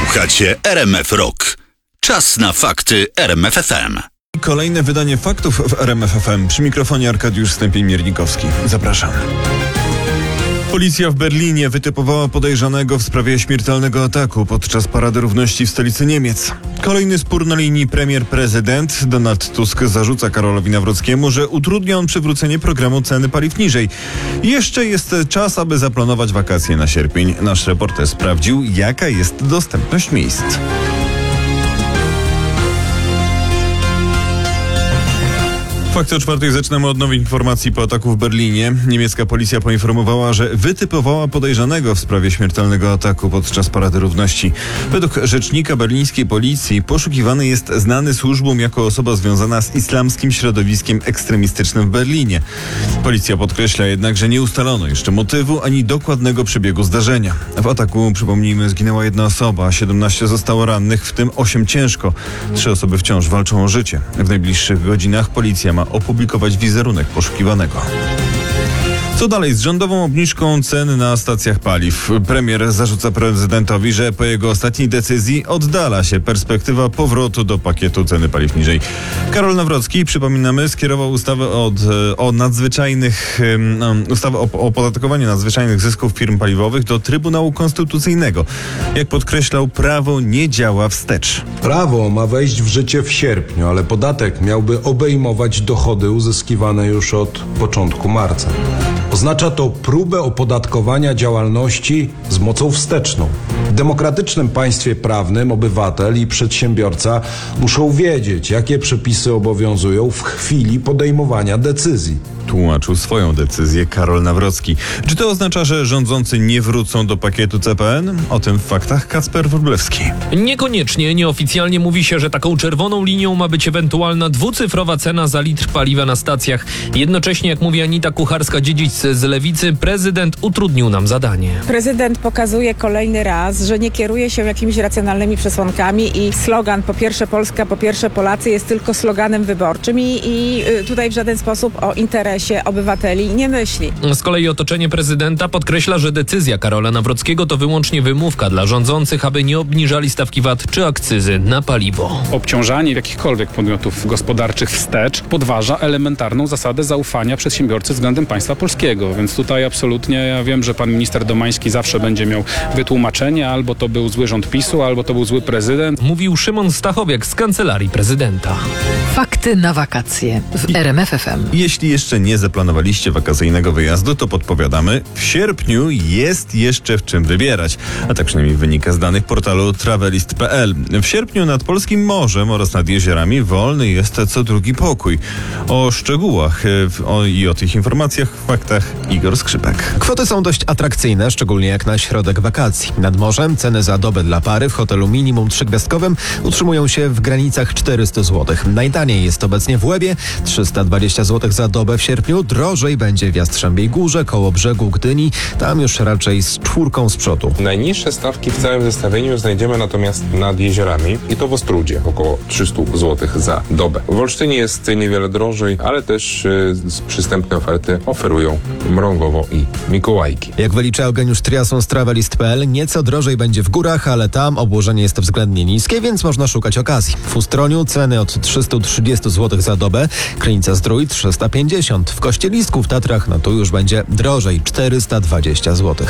Słuchacie RMF Rock. Czas na fakty RMF FM. Kolejne wydanie faktów w RMF FM. Przy mikrofonie Arkadiusz Stępień-Miernikowski. Zapraszam. Policja w Berlinie wytypowała podejrzanego w sprawie śmiertelnego ataku podczas Parady Równości w stolicy Niemiec. Kolejny spór na linii premier-prezydent. Donald Tusk zarzuca Karolowi Nawrockiemu, że utrudnia on przywrócenie programu ceny paliw niżej. Jeszcze jest czas, aby zaplanować wakacje na sierpień. Nasz reporter sprawdził, jaka jest dostępność miejsc. Fakty o 4:00 zaczynamy od nowych informacji po ataku w Berlinie. Niemiecka policja poinformowała, że wytypowała podejrzanego w sprawie śmiertelnego ataku podczas Parady Równości. Według rzecznika berlińskiej policji poszukiwany jest znany służbom jako osoba związana z islamskim środowiskiem ekstremistycznym w Berlinie. Policja podkreśla jednak, że nie ustalono jeszcze motywu ani dokładnego przebiegu zdarzenia. W ataku, przypomnijmy, zginęła jedna osoba, 17 zostało rannych, w tym 8 ciężko. 3 osoby wciąż walczą o życie. W najbliższych godzinach policja ma opublikować wizerunek poszukiwanego. Co dalej z rządową obniżką cen na stacjach paliw? Premier zarzuca prezydentowi, że po jego ostatniej decyzji oddala się perspektywa powrotu do pakietu ceny paliw niżej. Karol Nawrocki, przypominamy, skierował ustawę ustawę o opodatkowaniu nadzwyczajnych zysków firm paliwowych do Trybunału Konstytucyjnego. Jak podkreślał, prawo nie działa wstecz. Prawo ma wejść w życie w sierpniu, ale podatek miałby obejmować dochody uzyskiwane już od początku marca. Oznacza to próbę opodatkowania działalności z mocą wsteczną. W demokratycznym państwie prawnym obywatel i przedsiębiorca muszą wiedzieć, jakie przepisy obowiązują w chwili podejmowania decyzji. Tłumaczył swoją decyzję Karol Nawrocki. Czy to oznacza, że rządzący nie wrócą do pakietu CPN? O tym w faktach Kacper Wróblewski. Niekoniecznie. Nieoficjalnie mówi się, że taką czerwoną linią ma być ewentualna dwucyfrowa cena za litr paliwa na stacjach. Jednocześnie, jak mówi Anita Kucharska-Dziedzic z Lewicy, prezydent utrudnił nam zadanie. Prezydent pokazuje kolejny raz, że nie kieruje się jakimiś racjonalnymi przesłankami i slogan "po pierwsze Polska, po pierwsze Polacy" jest tylko sloganem wyborczym i tutaj w żaden sposób o interesie obywateli nie myśli. Z kolei otoczenie prezydenta podkreśla, że decyzja Karola Nawrockiego to wyłącznie wymówka dla rządzących, aby nie obniżali stawki VAT czy akcyzy na paliwo. Obciążanie jakichkolwiek podmiotów gospodarczych wstecz podważa elementarną zasadę zaufania przedsiębiorcy względem państwa polskiego. Więc tutaj absolutnie ja wiem, że pan minister Domański zawsze będzie miał wytłumaczenie, albo to był zły rząd PiS-u, albo to był zły prezydent. Mówił Szymon Stachowiak z Kancelarii Prezydenta. Fakty na wakacje w RMF FM. Jeśli jeszcze nie zaplanowaliście wakacyjnego wyjazdu, to podpowiadamy, w sierpniu jest jeszcze w czym wybierać. A tak przynajmniej wynika z danych portalu travelist.pl. W sierpniu nad polskim morzem oraz nad jeziorami wolny jest co drugi pokój. O szczegółach i o tych informacjach w faktach Igor Skrzypek. Kwoty są dość atrakcyjne, szczególnie jak na środek wakacji. Nad morzem ceny za dobę dla pary w hotelu minimum 3-gwiazdkowym utrzymują się w granicach 400 zł. Najtaniej jest obecnie w Łebie, 320 zł za dobę w sierpniu. Drożej będzie w Jastrzębiej Górze, koło brzegu Gdyni. Tam już raczej z 4 z przodu. Najniższe stawki w całym zestawieniu znajdziemy natomiast nad jeziorami i to w Ostródzie, około 300 zł za dobę. W Olsztynie jest niewiele drożej, ale też przystępne oferty oferują Mrągowo i Mikołajki. Jak wylicza Eugeniusz Triason z travelist.pl, nieco drożej będzie w górach, ale tam obłożenie jest względnie niskie, więc można szukać okazji. W Ustroniu ceny od 330 zł za dobę, Krynica-Zdrój 350. W Kościelisku w Tatrach tu już będzie drożej, 420 zł.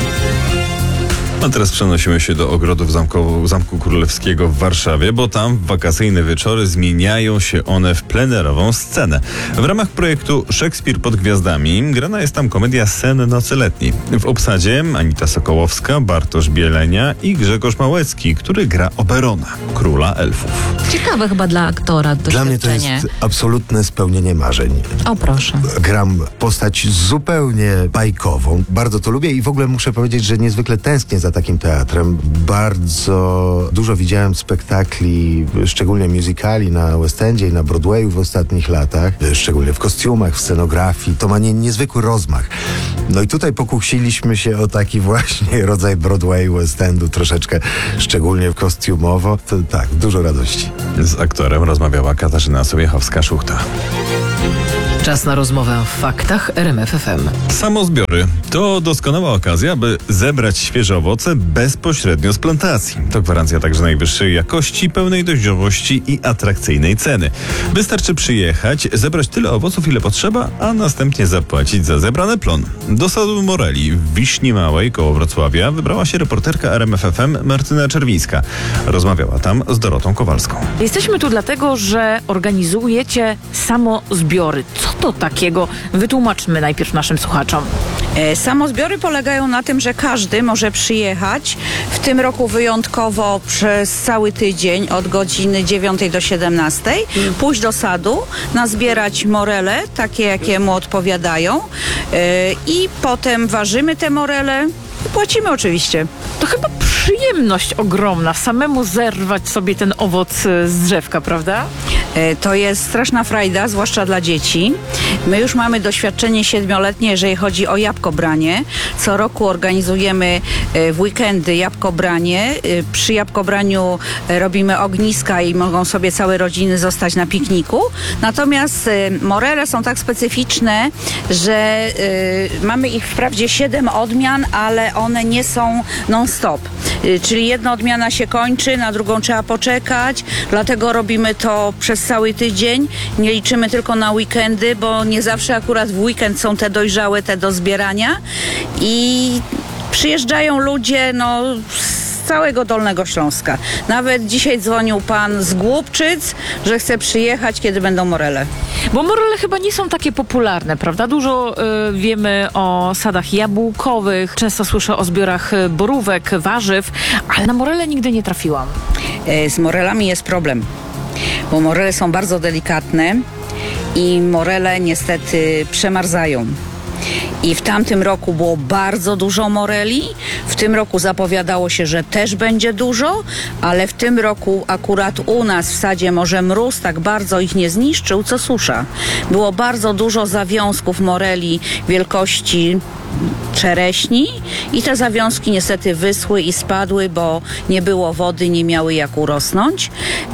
A teraz przenosimy się do ogrodów Zamku Królewskiego w Warszawie, bo tam w wakacyjne wieczory zmieniają się one w plenerową scenę. W ramach projektu Szekspir pod gwiazdami grana jest tam komedia Sen nocy letniej. W obsadzie Anita Sokołowska, Bartosz Bielenia i Grzegorz Małecki, który gra Oberona, króla elfów. Ciekawe chyba dla aktora Dla mnie to jest absolutne spełnienie marzeń. O proszę. Gram postać zupełnie bajkową. Bardzo to lubię i w ogóle muszę powiedzieć, że niezwykle tęsknię za takim teatrem. Bardzo dużo widziałem spektakli, szczególnie musicali na West Endzie i na Broadwayu w ostatnich latach, szczególnie w kostiumach, w scenografii. To ma niezwykły rozmach. No i tutaj pokusiliśmy się o taki właśnie rodzaj Broadwayu, West Endu, troszeczkę szczególnie kostiumowo. To tak, dużo radości. Z aktorem rozmawiała Katarzyna Sobiechowska-Szuchta. Czas na rozmowę w faktach RMF FM. Samozbiory to doskonała okazja, by zebrać świeże owoce bezpośrednio z plantacji. To gwarancja także najwyższej jakości, pełnej doździowości i atrakcyjnej ceny. Wystarczy przyjechać, zebrać tyle owoców, ile potrzeba, a następnie zapłacić za zebrany plon. Do sadu Moreli w Wiśni Małej koło Wrocławia wybrała się reporterka RMF FM Martyna Czerwińska. Rozmawiała tam z Dorotą Kowalską. Jesteśmy tu dlatego, że organizujecie samozbiory. Co to takiego? Wytłumaczmy najpierw naszym słuchaczom. Samozbiory polegają na tym, że każdy może przyjechać, w tym roku wyjątkowo przez cały tydzień od godziny 9 do 17, pójść do sadu, nazbierać morele, takie jakie mu odpowiadają i potem ważymy te morele i płacimy oczywiście. To chyba przyjemność ogromna, samemu zerwać sobie ten owoc z drzewka, prawda? To jest straszna frajda, zwłaszcza dla dzieci. My już mamy doświadczenie 7-letnie, jeżeli chodzi o jabłkobranie. Co roku organizujemy w weekendy jabłkobranie. Przy jabłkobraniu robimy ogniska i mogą sobie całe rodziny zostać na pikniku. Natomiast morele są tak specyficzne, że mamy ich wprawdzie 7 odmian, ale one nie są non-stop. Czyli jedna odmiana się kończy, na drugą trzeba poczekać, dlatego robimy to przez cały tydzień. Nie liczymy tylko na weekendy, bo nie zawsze akurat w weekend są te dojrzałe, te do zbierania i przyjeżdżają ludzie z całego Dolnego Śląska. Nawet dzisiaj dzwonił pan z Głubczyc, że chce przyjechać, kiedy będą morele. Bo morele chyba nie są takie popularne, prawda? Dużo wiemy o sadach jabłkowych, często słyszę o zbiorach borówek, warzyw, ale na morele nigdy nie trafiłam. Z morelami jest problem, bo morele są bardzo delikatne i morele niestety przemarzają. I w tamtym roku było bardzo dużo moreli. W tym roku zapowiadało się, że też będzie dużo, ale w tym roku akurat u nas w sadzie może mróz tak bardzo ich nie zniszczył, co susza. Było bardzo dużo zawiązków moreli wielkości czereśni i te zawiązki niestety wyschły i spadły, bo nie było wody, nie miały jak urosnąć.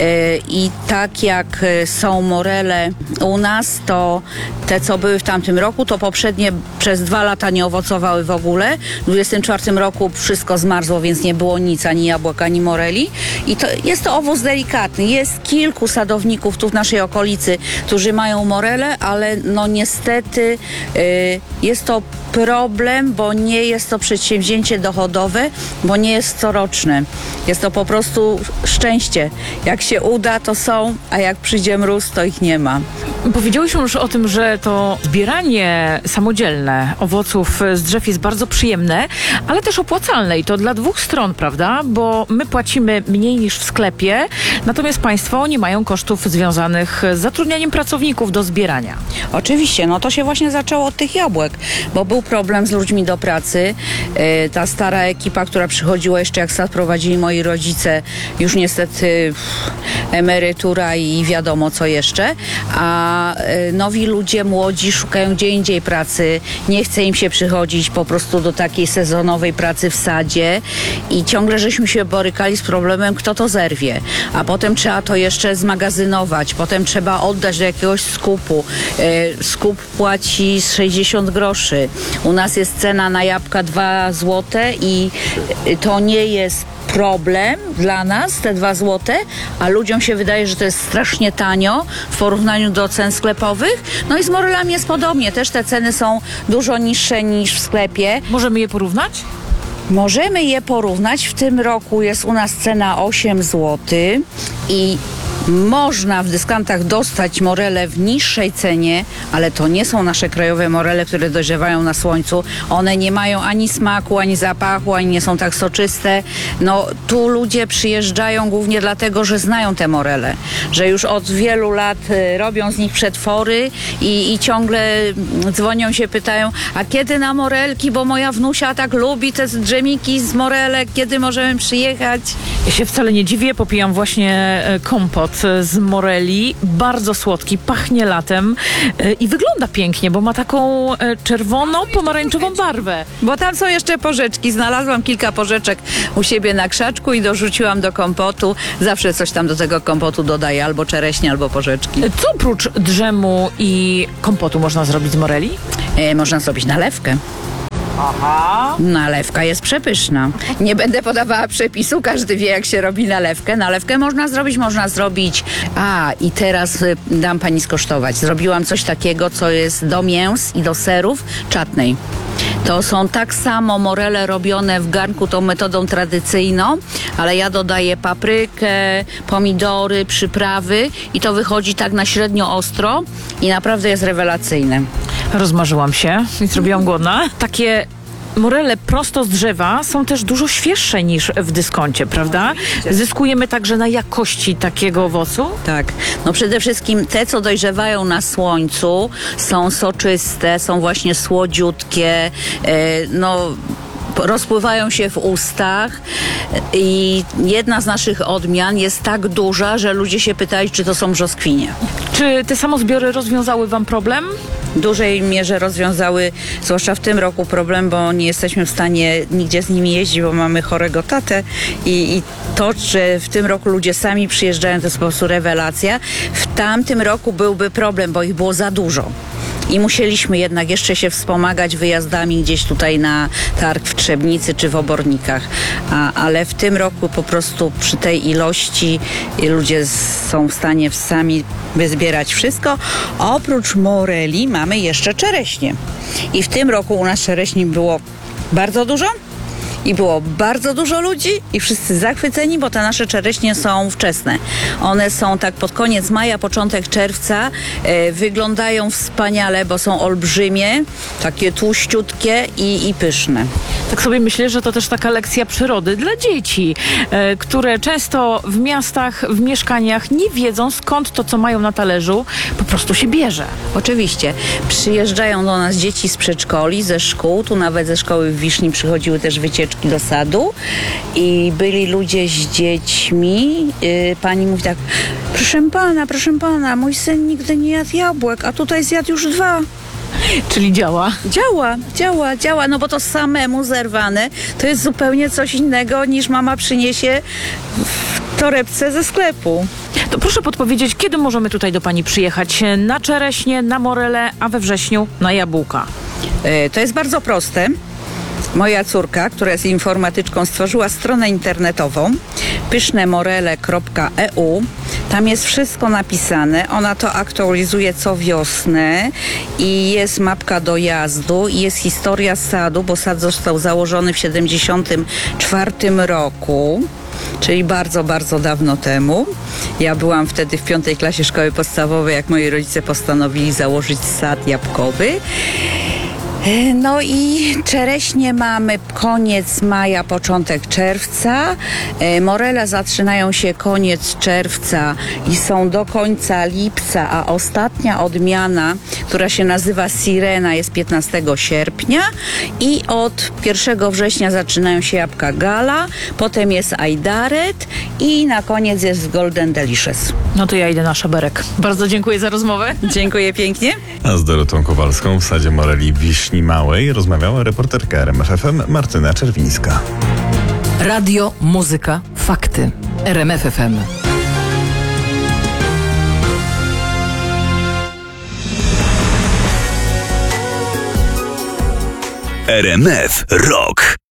I tak jak są morele u nas, to te, co były w tamtym roku, to poprzednie przez 2 lata nie owocowały w ogóle. W 2024 roku wszystko zmarzło, więc nie było nic, ani jabłek, ani moreli. I to jest to owoc delikatny. Jest kilku sadowników tu w naszej okolicy, którzy mają morele, ale niestety jest to problem, bo nie jest to przedsięwzięcie dochodowe, bo nie jest coroczne. Jest to po prostu szczęście. Jak się uda, to są, a jak przyjdzie mróz, to ich nie ma. Powiedziałyśmy już o tym, że to zbieranie samodzielne owoców z drzew jest bardzo przyjemne, ale też opłacalne i to dla 2 stron, prawda? Bo my płacimy mniej niż w sklepie, natomiast państwo nie mają kosztów związanych z zatrudnianiem pracowników do zbierania. Oczywiście, to się właśnie zaczęło od tych jabłek, bo był problem z ludźmi do pracy. Ta stara ekipa, która przychodziła jeszcze jak sad prowadzili moi rodzice, już niestety emerytura i wiadomo co jeszcze, a nowi ludzie, młodzi szukają gdzie indziej pracy, nie chce im się przychodzić po prostu do takiej sezonowej pracy w sadzie i ciągle żeśmy się borykali z problemem, kto to zerwie, a potem trzeba to jeszcze zmagazynować, potem trzeba oddać do jakiegoś skupu. Skup płaci 60 groszy. U nas jest cena na jabłka 2 zł i to nie jest problem dla nas, te 2 zł, a ludziom się wydaje, że to jest strasznie tanio w porównaniu do cen sklepowych. I z morelami jest podobnie. Też te ceny są dużo niższe niż w sklepie. Możemy je porównać? Możemy je porównać. W tym roku jest u nas cena 8 zł i można w dyskantach dostać morele w niższej cenie, ale to nie są nasze krajowe morele, które dojrzewają na słońcu. One nie mają ani smaku, ani zapachu, ani nie są tak soczyste. Tu ludzie przyjeżdżają głównie dlatego, że znają te morele, że już od wielu lat robią z nich przetwory i ciągle dzwonią się, pytają, a kiedy na morelki, bo moja wnusia tak lubi te drzemiki z morelek, kiedy możemy przyjechać? Ja się wcale nie dziwię, popijam właśnie kompot owoc z moreli, bardzo słodki, pachnie latem i wygląda pięknie, bo ma taką czerwono-pomarańczową barwę. Bo tam są jeszcze porzeczki. Znalazłam kilka porzeczek u siebie na krzaczku i dorzuciłam do kompotu. Zawsze coś tam do tego kompotu dodaję, albo czereśnie, albo porzeczki. Co oprócz drzemu i kompotu można zrobić z moreli? Można zrobić nalewkę. Aha. Nalewka jest przepyszna. Nie będę podawała przepisu, każdy wie, jak się robi nalewkę. Nalewkę można zrobić. I teraz dam pani skosztować. Zrobiłam coś takiego, co jest do mięs i do serów czatnej. To są tak samo morele robione w garnku tą metodą tradycyjną, ale ja dodaję paprykę, pomidory, przyprawy i to wychodzi tak na średnio ostro i naprawdę jest rewelacyjne. Rozmarzyłam się i zrobiłam głodna. Takie morele prosto z drzewa są też dużo świeższe niż w dyskoncie, prawda? Zyskujemy także na jakości takiego owocu? Tak. No przede wszystkim te, co dojrzewają na słońcu, są soczyste, są właśnie słodziutkie, rozpływają się w ustach i jedna z naszych odmian jest tak duża, że ludzie się pytali, czy to są brzoskwinie. Czy te samozbiory rozwiązały wam problem? W dużej mierze rozwiązały, zwłaszcza w tym roku, problem, bo nie jesteśmy w stanie nigdzie z nimi jeździć, bo mamy chorego tatę i to, że w tym roku ludzie sami przyjeżdżają, to jest po prostu rewelacja. W tamtym roku byłby problem, bo ich było za dużo. I musieliśmy jednak jeszcze się wspomagać wyjazdami gdzieś tutaj na targ w Trzebnicy czy w Obornikach. Ale w tym roku po prostu przy tej ilości ludzie są w stanie sami wyzbierać wszystko. Oprócz moreli mamy jeszcze czereśnie. I w tym roku u nas czereśni było bardzo dużo. I było bardzo dużo ludzi i wszyscy zachwyceni, bo te nasze czereśnie są wczesne. One są tak pod koniec maja, początek czerwca. Wyglądają wspaniale, bo są olbrzymie, takie tłuściutkie i pyszne. Tak sobie myślę, że to też taka lekcja przyrody dla dzieci, które często w miastach, w mieszkaniach nie wiedzą, skąd to, co mają na talerzu, po prostu się bierze. Oczywiście. Przyjeżdżają do nas dzieci z przedszkoli, ze szkół. Tu nawet ze szkoły w Wiszni przychodziły też wycieczki do sadu i byli ludzie z dziećmi. Pani mówi tak, proszę pana, mój syn nigdy nie jadł jabłek, a tutaj zjadł już 2. Czyli działa? Działa, no bo to samemu zerwane to jest zupełnie coś innego niż mama przyniesie w torebce ze sklepu. To proszę podpowiedzieć, kiedy możemy tutaj do pani przyjechać? Na czereśnie, na morele, a we wrześniu na jabłka? To jest bardzo proste. Moja córka, która jest informatyczką, stworzyła stronę internetową pysznemorele.eu. Tam jest wszystko napisane. Ona to aktualizuje co wiosnę i jest mapka dojazdu i jest historia sadu, bo sad został założony w 1974 roku. Czyli bardzo, bardzo dawno temu. Ja byłam wtedy w 5. klasie szkoły podstawowej, jak moi rodzice postanowili założyć sad jabłkowy. No i czereśnie mamy koniec maja, początek czerwca. Morele zaczynają się koniec czerwca i są do końca lipca, a ostatnia odmiana, która się nazywa Sirena, jest 15 sierpnia i od 1 września zaczynają się jabłka Gala, potem jest Aidaret i na koniec jest Golden Delicious. No to ja idę na szaberek. Bardzo dziękuję za rozmowę. Dziękuję pięknie. A z Dorotą Kowalską w sadzie moreli Wiśni Małej rozmawiała reporterka RMF FM Martyna Czerwińska. Radio, muzyka, fakty. RMF FM. RMF Rock.